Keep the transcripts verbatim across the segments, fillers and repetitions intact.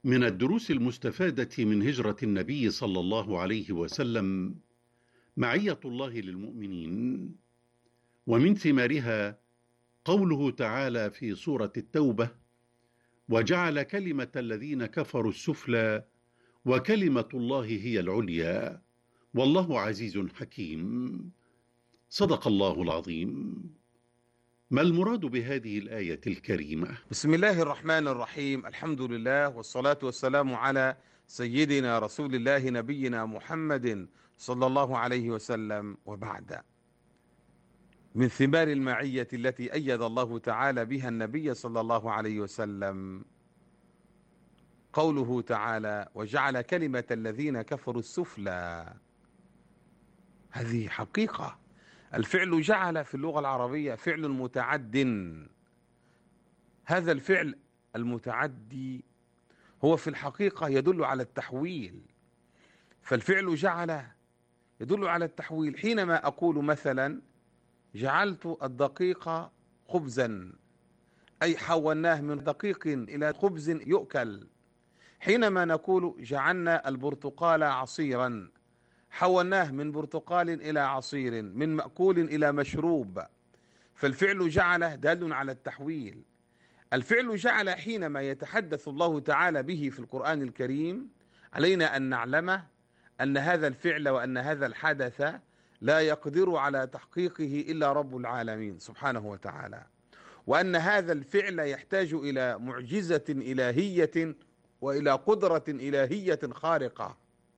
من الدروس المستفادة من هجرة النبي صلى الله عليه وسلم معية الله للمؤمنين، ومن ثمارها قوله تعالى في سورة التوبة: وجعل كلمة الذين كفروا السفلى وكلمة الله هي العليا والله عزيز حكيم. صدق الله العظيم. ما المراد بهذه الآية الكريمة؟ بسم الله الرحمن الرحيم. الحمد لله والصلاة والسلام على سيدنا رسول الله نبينا محمد صلى الله عليه وسلم، وبعد. من ثمار المعية التي أيد الله تعالى بها النبي صلى الله عليه وسلم قوله تعالى: وجعل كلمة الذين كفروا السفلى. هذه حقيقة. الفعل جعل في اللغة العربية فعل متعد. هذا الفعل المتعدي هو في الحقيقة يدل على التحويل، فالفعل جعل يدل على التحويل. حينما أقول مثلا جعلت الدقيق خبزا، أي حولناه من دقيق إلى خبز يؤكل. حينما نقول جعلنا البرتقال عصيرا، حولناه من برتقال إلى عصير، من مأكول إلى مشروب. فالفعل جعل دال على التحويل. الفعل جعل حينما يتحدث الله تعالى به في القرآن الكريم علينا أن نعلم أن هذا الفعل وأن هذا الحدث لا يقدر على تحقيقه إلا رب العالمين سبحانه وتعالى، وأن هذا الفعل يحتاج إلى معجزة إلهية وإلى قدرة إلهية خارقة.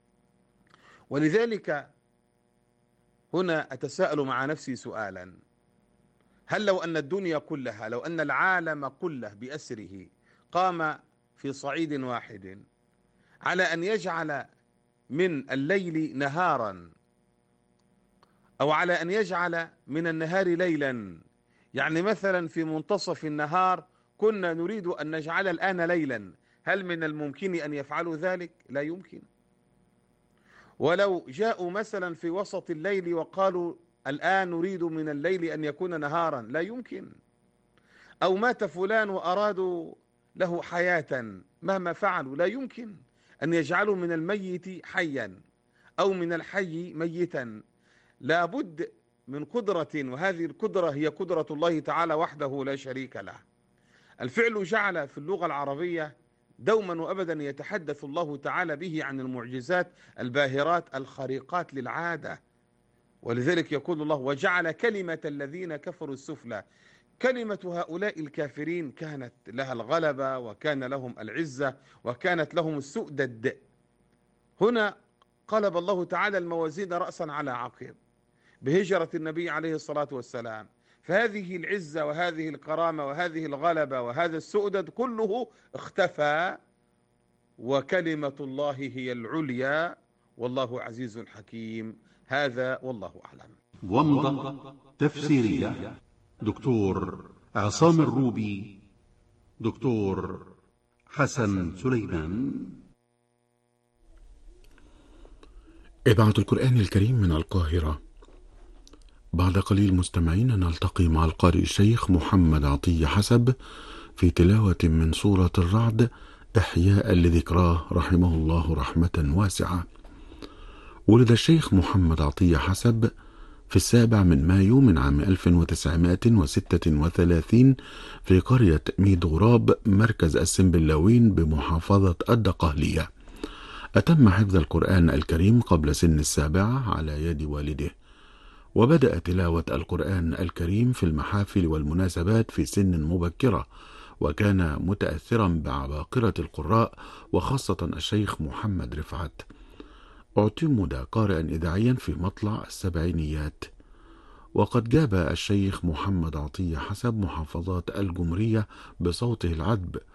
ولذلك هنا أتساءل مع نفسي سؤالا: هل لو أن الدنيا كلها، لو أن العالم كله بأسره قام في صعيد واحد على أن يجعل من الليل نهارا، أو على أن يجعل من النهار ليلا، يعني مثلا في منتصف النهار كنا نريد أن نجعل الآن ليلا، هل من الممكن أن يفعلوا ذلك؟ لا يمكن. ولو جاءوا مثلا في وسط الليل وقالوا الآن نريد من الليل أن يكون نهارا، لا يمكن. أو مات فلان وأرادوا له حياة، مهما فعلوا لا يمكن أن يجعلوا من الميت حيا أو من الحي ميتا. لا بد من قدرة، وهذه القدرة هي قدرة الله تعالى وحده لا شريك له. الفعل جعل في اللغة العربية دوما وأبدا يتحدث الله تعالى به عن المعجزات الباهرات الخارقات للعادة. ولذلك يقول الله: وجعل كلمة الذين كفروا السفلى. كلمة هؤلاء الكافرين كانت لها الغلبة، وكان لهم العزة، وكانت لهم السؤدد. هنا قلب الله تعالى الموازين رأسا على عقب بهجرة النبي عليه الصلاة والسلام، فهذه العزة وهذه الكرامة وهذه الغلبة وهذا السؤدد كله اختفى، وكلمة الله هي العليا والله عزيز حكيم. هذا والله أعلم. ومضة تفسيرية دكتور عصام الروبي، دكتور حسن سليمان. إذاعة القرآن الكريم من القاهرة. بعد قليل مستمعين نلتقي مع القارئ الشيخ محمد عطية حسب في تلاوة من سورة الرعد إحياء لذكراه رحمه الله رحمة واسعة. ولد الشيخ محمد عطية حسب في السابع من مايو من عام ألف وتسعمائة وستة وثلاثين في قرية ميد غراب مركز السنبلاوين بمحافظة الدقهلية. أتم حفظ القرآن الكريم قبل سن السابعة على يد والده، وبدأ تلاوة القرآن الكريم في المحافل والمناسبات في سن مبكرة، وكان متأثرا بعباقرة القراء وخاصة الشيخ محمد رفعت. اعتمد قارئا إذاعيا في مطلع السبعينيات، وقد جاب الشيخ محمد عطية حسب محافظات الجمهورية بصوته العذب